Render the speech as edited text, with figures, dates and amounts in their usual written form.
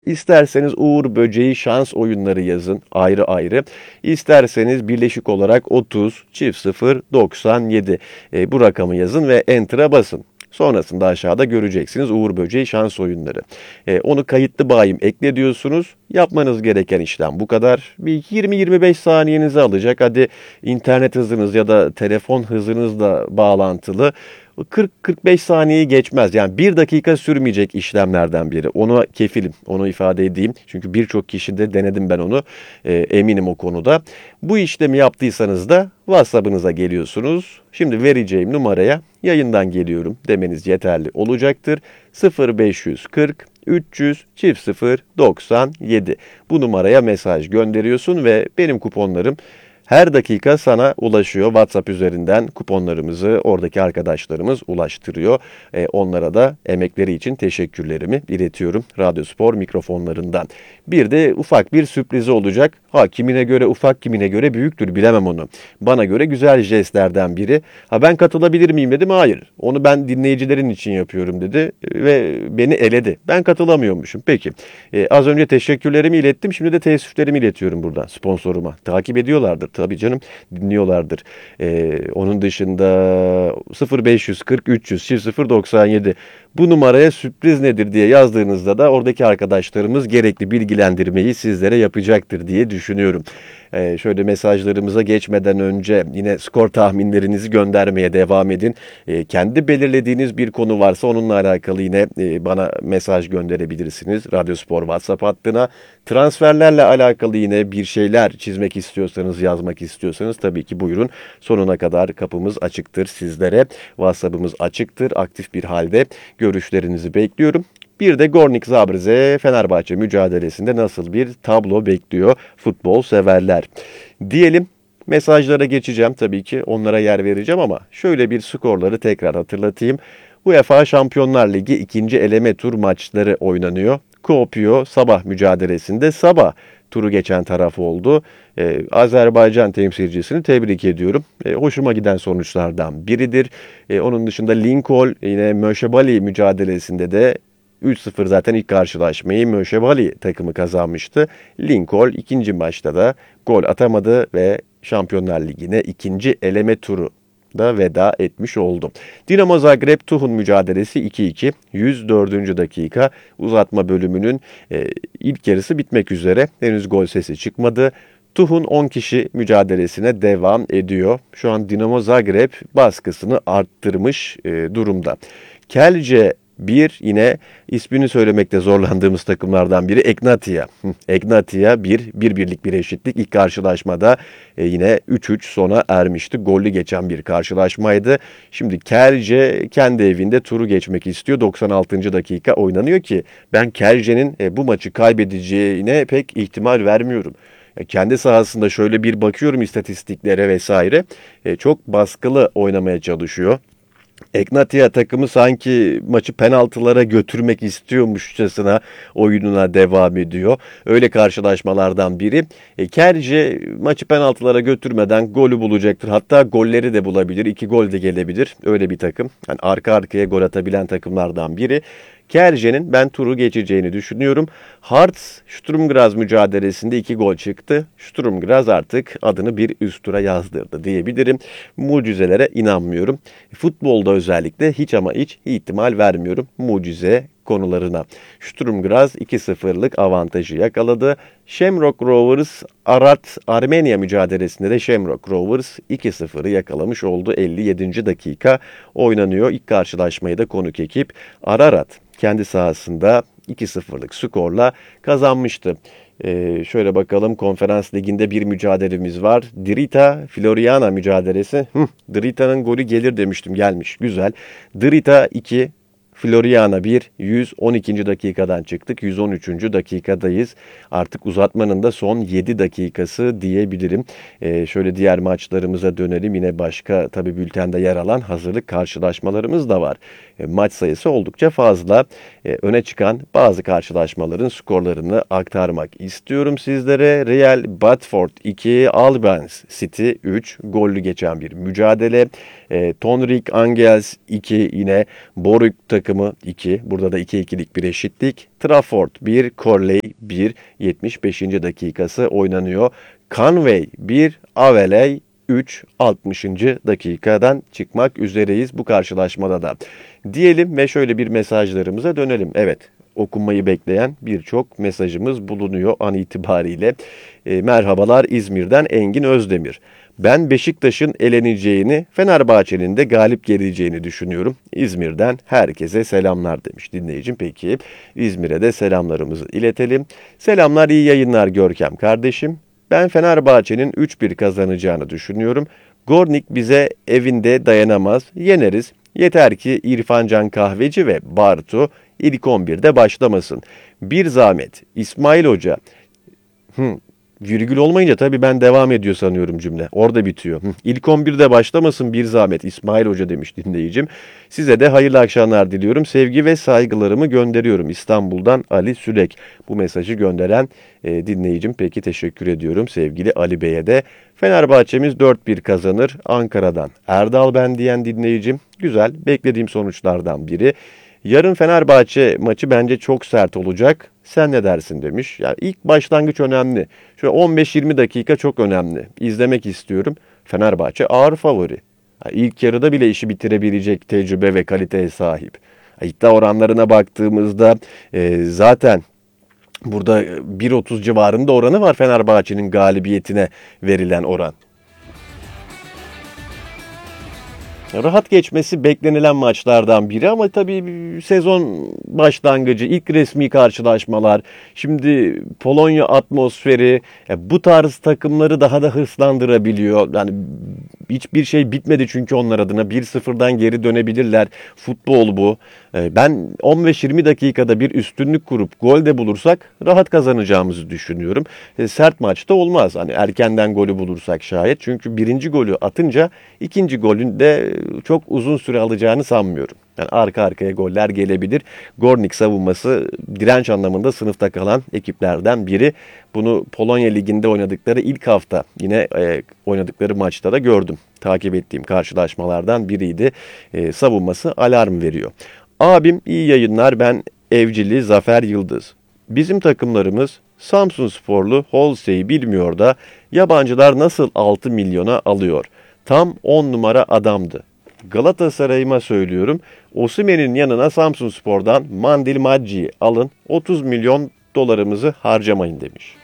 İsterseniz Uğur Böceği şans oyunları yazın ayrı ayrı. İsterseniz birleşik olarak 30 çift 0 97 bu rakamı yazın ve Enter'a basın. Sonrasında aşağıda göreceksiniz Uğur Böceği şans oyunları. Onu kayıtlı bayim ekle diyorsunuz. Yapmanız gereken işlem bu kadar. Bir 20-25 saniyenizi alacak. Hadi internet hızınız ya da telefon hızınızla bağlantılı. 40-45 saniyeyi geçmez. Yani 1 dakika sürmeyecek işlemlerden biri. Ona kefilim. Onu ifade edeyim. Çünkü birçok kişi de denedim ben onu. Eminim o konuda. Bu işlemi yaptıysanız da WhatsApp'ınıza geliyorsunuz. Şimdi vereceğim numaraya yayından geliyorum demeniz yeterli olacaktır. 0540 300 çift 0 97. Bu numaraya mesaj gönderiyorsun ve benim kuponlarım her dakika sana ulaşıyor. WhatsApp üzerinden kuponlarımızı oradaki arkadaşlarımız ulaştırıyor. Onlara da emekleri için teşekkürlerimi iletiyorum Radyospor mikrofonlarından. Bir de ufak bir sürprizi olacak. Kimine göre ufak, kimine göre büyüktür, bilemem onu. Bana göre güzel jestlerden biri. Ben katılabilir miyim dedim. Hayır. Onu ben dinleyicilerin için yapıyorum dedi ve beni eledi. Ben katılamıyormuşum. Peki. Az önce teşekkürlerimi ilettim. Şimdi de teessüflerimi iletiyorum buradan sponsoruma. Takip ediyorlardır tabii canım. Dinliyorlardır. Onun dışında 0540 300 097 bu numaraya sürpriz nedir diye yazdığınızda da oradaki arkadaşlarımız gerekli bilgilendirmeyi sizlere yapacaktır diye düşünüyorum. Şöyle mesajlarımıza geçmeden önce yine skor tahminlerinizi göndermeye devam edin. Kendi belirlediğiniz bir konu varsa onunla alakalı yine bana mesaj gönderebilirsiniz. Radyospor WhatsApp hattına. Transferlerle alakalı yine bir şeyler çizmek istiyorsanız, yazmak istiyorsanız tabii ki buyurun. Sonuna kadar kapımız açıktır sizlere. WhatsApp'ımız açıktır. Aktif bir halde görüşlerinizi bekliyorum. Bir de Gornik Zabrze Fenerbahçe mücadelesinde nasıl bir tablo bekliyor futbol severler. Diyelim mesajlara geçeceğim tabii ki onlara yer vereceğim ama şöyle bir skorları tekrar hatırlatayım. UEFA Şampiyonlar Ligi ikinci eleme tur maçları oynanıyor. Kuopio sabah mücadelesinde sabah turu geçen taraf oldu. Azerbaycan temsilcisini tebrik ediyorum. Hoşuma giden sonuçlardan biridir. Onun dışında Lincoln yine Möşebali mücadelesinde de 3-0 zaten ilk karşılaşmayı Möşebali takımı kazanmıştı. Lincoln ikinci maçta da gol atamadı ve Şampiyonlar Ligi'ne ikinci eleme turu da veda etmiş oldu. Dinamo Zagreb Tuhun mücadelesi 2-2. 104. dakika uzatma bölümünün ilk yarısı bitmek üzere. Henüz gol sesi çıkmadı. Tuhun 10 kişi mücadelesine devam ediyor. Şu an Dinamo Zagreb baskısını arttırmış durumda. Kelce bir yine ismini söylemekte zorlandığımız takımlardan biri Egnatia. Egnatia bir birlik bir eşitlik. İlk karşılaşmada yine 3-3 sona ermişti. Gollü geçen bir karşılaşmaydı. Şimdi Kelce kendi evinde turu geçmek istiyor. 96. dakika oynanıyor ki ben Kelce'nin bu maçı kaybedeceğine pek ihtimal vermiyorum. Kendi sahasında şöyle bir bakıyorum istatistiklere vesaire. Çok baskılı oynamaya çalışıyor. Egnatia takımı sanki maçı penaltılara götürmek istiyormuşçasına oyununa devam ediyor. Öyle karşılaşmalardan biri. Kerce maçı penaltılara götürmeden golü bulacaktır. Hatta golleri de bulabilir. 2 gol de gelebilir. Öyle bir takım. Yani arka arkaya gol atabilen takımlardan biri. Kerce'nin ben turu geçeceğini düşünüyorum. Hearts Sturm Graz mücadelesinde 2 gol çıktı. Sturm Graz artık adını bir üst tura yazdırdı diyebilirim. Mucizelere inanmıyorum. Futbolda özellikle hiç ama hiç ihtimal vermiyorum mucize konularına. Sturm Graz 2-0'lık avantajı yakaladı. Shamrock Rovers Arat Armenia mücadelesinde de Shamrock Rovers 2-0'ı yakalamış oldu. 57. dakika oynanıyor. İlk karşılaşmayı da konuk ekip Ararat kendi sahasında 2-0'lık skorla kazanmıştı. Şöyle bakalım konferans liginde bir mücadelemiz var. Drita Floriana mücadelesi. Drita'nın golü gelir demiştim, gelmiş. Güzel. Drita 2 Floriana 1, 112. dakikadan çıktık. 113. dakikadayız. Artık uzatmanın da son 7 dakikası diyebilirim. Şöyle diğer maçlarımıza dönelim. Yine başka tabii bültende yer alan hazırlık karşılaşmalarımız da var. Maç sayısı oldukça fazla. Öne çıkan bazı karşılaşmaların skorlarını aktarmak istiyorum sizlere. Real Watford 2, Albion City 3 gollü geçen bir mücadele. Tonrik Angels 2 yine Boruk takımı takımı 2. Burada da 2-2'lik bir eşitlik. Trafford 1, Corley 1. 75. dakikası oynanıyor. Conway 1, Aveley 3. 60. dakikadan çıkmak üzereyiz bu karşılaşmada da. Diyelim ve şöyle bir mesajlarımıza dönelim. Evet, okunmayı bekleyen birçok mesajımız bulunuyor an itibariyle. Merhabalar İzmir'den Engin Özdemir. Ben Beşiktaş'ın eleneceğini, Fenerbahçe'nin de galip geleceğini düşünüyorum. İzmir'den herkese selamlar demiş dinleyicim. Peki İzmir'e de selamlarımızı iletelim. Selamlar, iyi yayınlar Görkem kardeşim. Ben Fenerbahçe'nin 3-1 kazanacağını düşünüyorum. Gornik bize evinde dayanamaz, yeneriz. Yeter ki İrfan Can Kahveci ve Bartu ilk 11'de başlamasın. Bir zahmet İsmail Hoca. Virgül olmayınca tabii ben devam ediyor sanıyorum cümle. Orada bitiyor. İlk 11'de başlamasın bir zahmet İsmail Hoca demiş dinleyicim. Size de hayırlı akşamlar diliyorum. Sevgi ve saygılarımı gönderiyorum. İstanbul'dan Ali Sülek. Bu mesajı gönderen dinleyicim. Peki teşekkür ediyorum sevgili Ali Bey'e de. Fenerbahçe'miz 4-1 kazanır. Ankara'dan Erdal ben diyen dinleyicim. Güzel, beklediğim sonuçlardan biri. Yarın Fenerbahçe maçı bence çok sert olacak. Sen ne dersin demiş. Yani ilk başlangıç önemli. Şöyle 15-20 dakika çok önemli. İzlemek istiyorum. Fenerbahçe ağır favori. Yani ilk yarıda bile işi bitirebilecek tecrübe ve kaliteye sahip. İddia oranlarına baktığımızda zaten burada 1.30 civarında oranı var Fenerbahçe'nin galibiyetine verilen oran. Rahat geçmesi beklenilen maçlardan biri ama tabii sezon başlangıcı, ilk resmi karşılaşmalar, şimdi Polonya atmosferi bu tarz takımları daha da hırslandırabiliyor. Yani hiçbir şey bitmedi çünkü onlar adına 1-0'dan geri dönebilirler. Futbol bu. Ben 15-20 dakikada bir üstünlük kurup gol de bulursak rahat kazanacağımızı düşünüyorum. Sert maçta olmaz. Hani erkenden golü bulursak şayet. Çünkü birinci golü atınca ikinci golün de çok uzun süre alacağını sanmıyorum. Yani arka arkaya goller gelebilir. Gornik savunması direnç anlamında sınıfta kalan ekiplerden biri. Bunu Polonya Ligi'nde oynadıkları ilk hafta yine oynadıkları maçta da gördüm. Takip ettiğim karşılaşmalardan biriydi. Savunması alarm veriyor. Abim iyi yayınlar, ben Evcili Zafer Yıldız. Bizim takımlarımız Samsunsporlu Holsey'i bilmiyor da yabancılar nasıl 6 milyona alıyor? Tam 10 numara adamdı. Galatasaray'ıma söylüyorum. Osimhen'in yanına Samsunspor'dan Mandil Maggi'yi alın. 30 milyon dolarımızı harcamayın demiş.